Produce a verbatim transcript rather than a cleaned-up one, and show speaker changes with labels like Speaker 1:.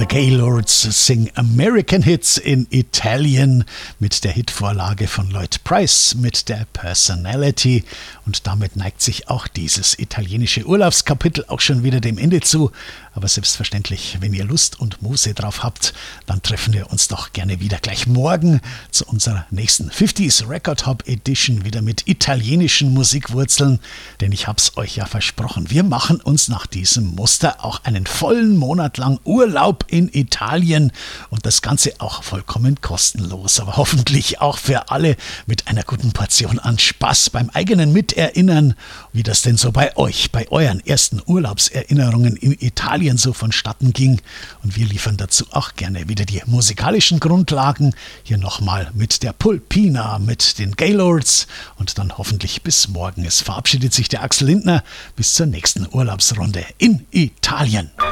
Speaker 1: The Gaylords sing American Hits in Italian mit der Hitvorlage von Lloyd Price mit der Personality. Und damit neigt sich auch dieses italienische Urlaubskapitel auch schon wieder dem Ende zu. Aber selbstverständlich, wenn ihr Lust und Muße drauf habt, dann treffen wir uns doch gerne wieder gleich morgen zu unserer nächsten fünfziger Record Hop Edition wieder mit italienischen Musikwurzeln. Denn ich hab's euch ja versprochen, wir machen uns nach diesem Muster auch einen vollen Monat lang Urlaub in Italien und das Ganze auch vollkommen kostenlos, aber hoffentlich auch für alle mit einer guten Portion an Spaß beim eigenen Miterinnern, wie das denn so bei euch, bei euren ersten Urlaubserinnerungen in Italien so vonstatten ging. Und wir liefern dazu auch gerne wieder die musikalischen Grundlagen. Hier nochmal mit der Pulpina, mit den Gaylords und dann hoffentlich bis morgen. Es verabschiedet sich der Axel Lindner bis zur nächsten Urlaubsrunde in Italien.